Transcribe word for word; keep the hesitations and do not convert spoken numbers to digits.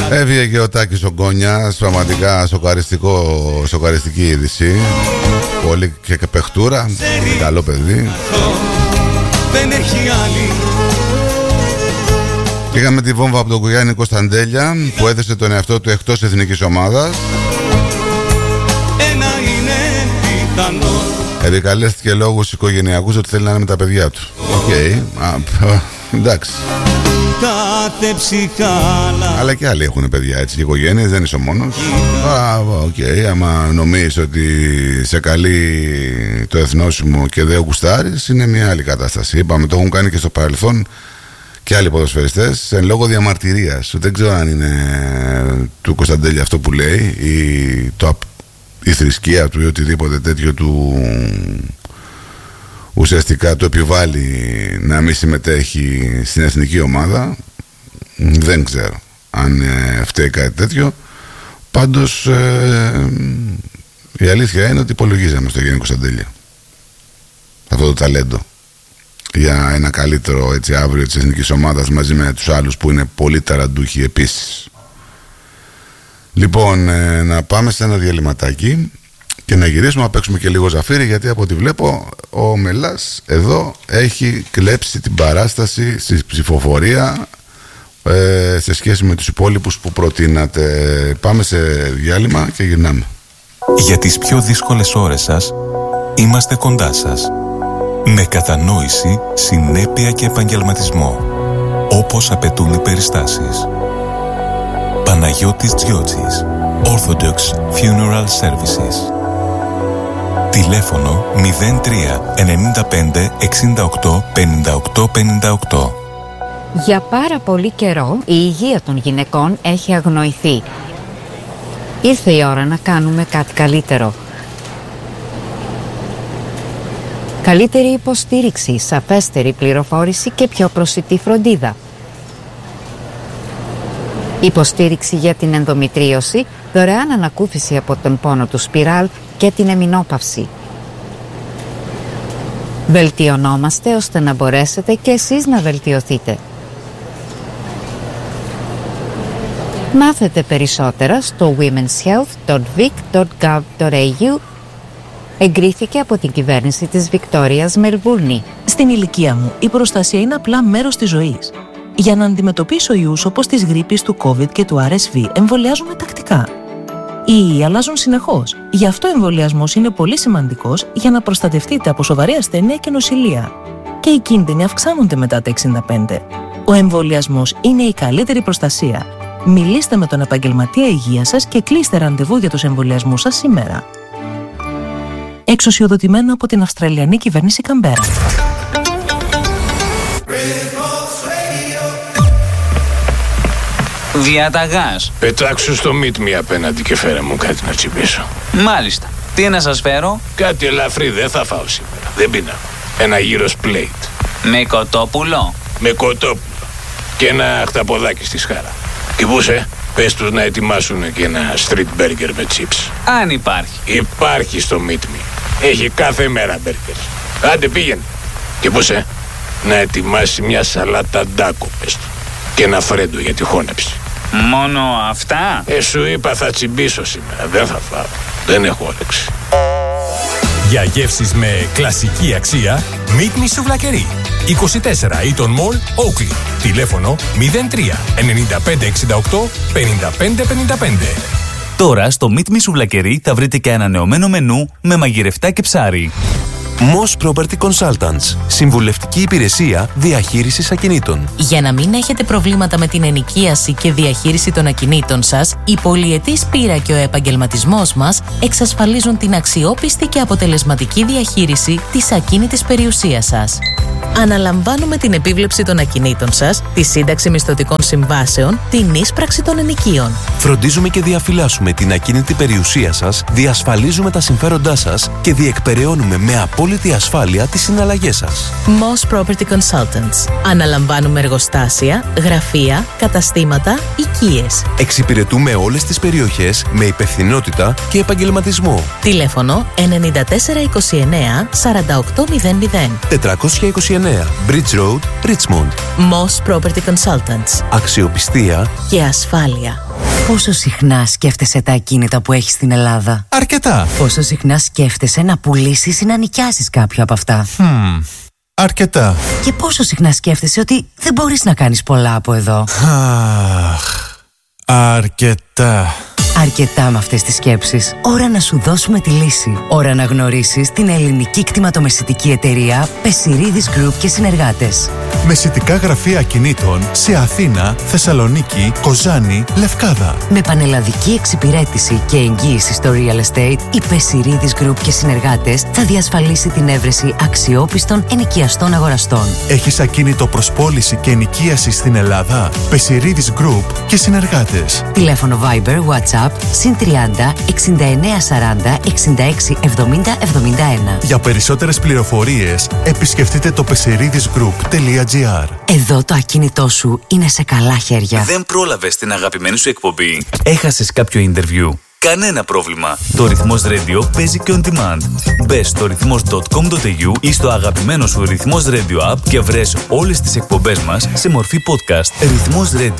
Έβγαινε και ο Τάκης ο Γκόνιας, πραγματικά σοκαριστικό, σοκαριστική είδηση. Πολύ και παιχτούρα, καλό παιδί. Δεν έχει άλλη. Είχαμε τη βόμβα από τον Γιάννη Κωνσταντέλια που έθεσε τον εαυτό του εκτός εθνικής ομάδας. Ένα είναι πιθανό. Επικαλέστηκε λόγους οικογενειακούς ότι θέλει να είναι με τα παιδιά του. Οκ, okay. Εντάξει. Κάθε ψυχάλα. Αλλά και άλλοι έχουν παιδιά, έτσι, οι οικογένειες, δεν είσαι ο μόνος. Οκ, okay. Άμα νομίζεις ότι σε καλεί το εθνόσημο και δεν γουστάρεις, είναι μια άλλη κατάσταση. Είπαμε, το έχουν κάνει και στο παρελθόν και άλλοι ποδοσφαιριστές εν λόγω διαμαρτυρίας. Δεν ξέρω αν είναι του Κωνσταντέλια αυτό που λέει ή το, η θρησκεία του ή οτιδήποτε τέτοιο του ουσιαστικά του επιβάλλει να μην συμμετέχει στην εθνική ομάδα. Δεν ξέρω αν ε, φταίει κάτι τέτοιο. Πάντως ε, η αλήθεια είναι ότι υπολογίζαμε στο Γιάννη Κωνσταντέλια αυτό το ταλέντο για ένα καλύτερο, έτσι, αύριο της εθνικής ομάδας μαζί με τους άλλους που είναι πολύ ταραντούχοι επίσης. Λοιπόν, ε, να πάμε σε ένα διαλυματάκι και να γυρίσουμε να παίξουμε και λίγο Ζαφύρι, γιατί από ό,τι βλέπω ο Μελάς εδώ έχει κλέψει την παράσταση στη ψηφοφορία ε, σε σχέση με τους υπόλοιπους που προτείνατε. Πάμε σε διάλειμμα και γυρνάμε. Για τις πιο δύσκολες ώρες σας είμαστε κοντά σας. Με κατανόηση, συνέπεια και επαγγελματισμό, όπως απαιτούν οι περιστάσεις. Παναγιώτης Τζιότσης, Orthodox Funeral Services. Τηλέφωνο μηδέν τρία εννιά πέντε εξήντα οκτώ πενήντα οκτώ πενήντα οκτώ. Για πάρα πολύ καιρό η υγεία των γυναικών έχει αγνοηθεί. Ήρθε η ώρα να κάνουμε κάτι καλύτερο. Καλύτερη υποστήριξη, σαφέστερη πληροφόρηση και πιο προσιτή φροντίδα. Υποστήριξη για την ενδομητρίωση, δωρεάν ανακούφιση από τον πόνο του σπιράλ και την εμεινόπαυση. Βελτιωνόμαστε ώστε να μπορέσετε και εσείς να βελτιωθείτε. Μάθετε περισσότερα στο womens health dot vic dot gov dot a u. Εγκρίθηκε από την κυβέρνηση της Βικτόριας Μελβούρνη. Στην ηλικία μου, η προστασία είναι απλά μέρος της ζωής. Για να αντιμετωπίσω ιούς όπως της γρίπης, του COVID και του αρ ες βι, εμβολιάζομαι τακτικά. Οι ιοί αλλάζουν συνεχώς. Γι' αυτό ο εμβολιασμός είναι πολύ σημαντικός για να προστατευτείτε από σοβαρή ασθένεια και νοσηλεία. Και οι κίνδυνοι αυξάνονται μετά τα εξήντα πέντε. Ο εμβολιασμός είναι η καλύτερη προστασία. Μιλήστε με τον επαγγελματία υγείας σας και κλείστε ραντεβού για τους εμβολιασμούς σας σήμερα. Εξουσιοδοτημένο από την Αυστραλιανή κυβέρνηση Καμπέρα. Διαταγάς. Πετάξου στο meet me απέναντι και φέρε μου κάτι να τσιμπήσω. Μάλιστα. Τι να σας φέρω? Κάτι ελαφρύ, δεν θα φάω σήμερα. Δεν πεινάω. Ένα γύρος plate. Με κοτόπουλο. Με κοτόπουλο. Και ένα χταποδάκι στη σχάρα. Και πούσε, πες τους να ετοιμάσουν και ένα street burger με chips. Αν υπάρχει. Υπάρχει στο meet me. Έχει κάθε μέρα burgers. Άντε πήγαινε. Και πούσε, να ετοιμάσει μια σαλάτα ντάκο, πες του. Και ένα φρέντο για τη χώνεψη. Μόνο αυτά? Ε, σου είπα θα τσιμπήσω σήμερα. Δεν θα φάω. Δεν έχω όρεξη. Για γεύσεις με κλασική αξία, Meet Me Σουβλακερί. είκοσι τέσσερα Eaton Mall, Oakley. Τηλέφωνο μηδέν τρία εννιά πέντε εξήντα οκτώ πενήντα πέντε πενήντα πέντε. Τώρα στο Meet Me Σουβλακερί θα βρείτε και ανανεωμένο μενού με μαγειρευτά και ψάρι. Moss Property Consultants. Συμβουλευτική υπηρεσία διαχείρισης ακινήτων. Για να μην έχετε προβλήματα με την ενοικίαση και διαχείριση των ακινήτων σας, η πολυετής πείρα και ο επαγγελματισμός μας εξασφαλίζουν την αξιόπιστη και αποτελεσματική διαχείριση της ακίνητης περιουσίας σας. Αναλαμβάνουμε την επίβλεψη των ακινήτων σας, τη σύνταξη μισθωτικών συμβάσεων, την ίσπραξη των ενοικίων. Φροντίζουμε και διαφυλάσσουμε την ακίνητη περιουσία σας, διασφαλίζουμε τα συμφέροντά σας και διεκπεραιώνουμε με απόλυτη απόλυτη ασφάλεια τις συναλλαγές σας. Moss Property Consultants. Αναλαμβάνουμε εργοστάσια, γραφεία, καταστήματα, οικίες. Εξυπηρετούμε όλες τις περιοχές με υπευθυνότητα και επαγγελματισμό. Τηλέφωνο εννιά τέσσερα είκοσι εννέα σαράντα οκτώ μηδέν μηδέν. τετρακόσια είκοσι εννέα Bridge Road, Richmond. Moss Property Consultants. Αξιοπιστία και ασφάλεια. Πόσο συχνά σκέφτεσαι τα ακίνητα που έχεις στην Ελλάδα? Αρκετά. Πόσο συχνά σκέφτεσαι να πουλήσεις ή να νοικιάσεις κάποιο από αυτά? Hmm. Αρκετά. Και πόσο συχνά σκέφτεσαι ότι δεν μπορείς να κάνεις πολλά από εδώ? Αχ. Αρκετά. Αρκετά με αυτές τις σκέψεις. Ώρα να σου δώσουμε τη λύση. Ώρα να γνωρίσεις την ελληνική κτηματομεσητική εταιρεία Πεσιρίδης Group και συνεργάτες. Μεσητικά γραφεία ακινήτων σε Αθήνα, Θεσσαλονίκη, Κοζάνη, Λευκάδα. Με πανελλαδική εξυπηρέτηση και εγγύηση στο real estate, η Πεσιρίδης Group και συνεργάτες θα διασφαλίσει την έβρεση αξιόπιστων ενοικιαστών αγοραστών. Έχεις ακίνητο προς πώληση και ενοικίαση στην Ελλάδα? Πεσιρίδης Group και συνεργάτες. Τηλέφωνο Viber, WhatsApp συν τριάντα εξήντα εννέα σαράντα εξήντα έξι εβδομήντα εβδομήντα ένα. Για περισσότερες πληροφορίες επισκεφτείτε το πεσιρίδης γκρουπ τελεία τζι άρ. Εδώ το ακίνητό σου είναι σε καλά χέρια. Δεν πρόλαβες την αγαπημένη σου εκπομπή? Έχασες κάποιο interview? Κανένα πρόβλημα. Το Ρυθμός Radio παίζει και on demand. Μπες στο ρυθμός τελεία κομ τελεία έι γιου ή στο αγαπημένο σου Ρυθμός Radio app και βρες όλες τις εκπομπές μας σε μορφή podcast. Ρυθμός Radio.